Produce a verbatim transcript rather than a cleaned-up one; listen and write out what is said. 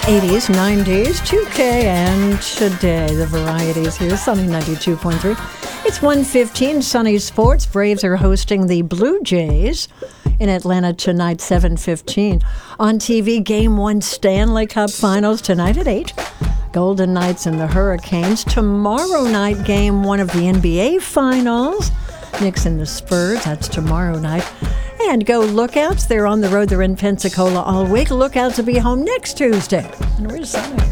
eighties, nineties, two K, and today, the varieties here. Sunny ninety-two point three. It's one fifteen, Sunny Sports. Braves are hosting the Blue Jays in Atlanta tonight, seven fifteen. On T V, Game one Stanley Cup Finals tonight at eight. Golden Knights and the Hurricanes. Tomorrow night, Game one of the N B A Finals. Knicks and the Spurs. That's tomorrow night. And go Lookouts. They're on the road. They're in Pensacola all week. Lookouts will be home next Tuesday. And we're sunny.